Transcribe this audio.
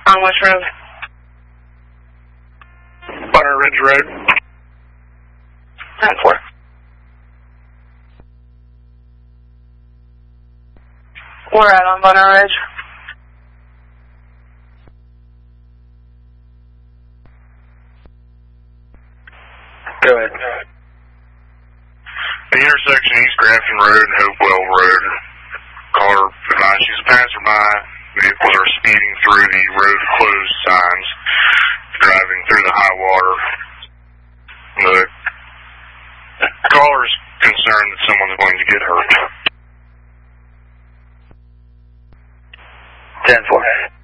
On which road? Bunner Ridge Road. 10-4. We're at on Bunner Ridge. Go ahead. The intersection East Grafton Road and Hopewell Road. Caller advised she's a passerby. Vehicles are speeding through the road closed signs, driving through the high water. The caller is concerned that someone's going to get hurt. 10-4.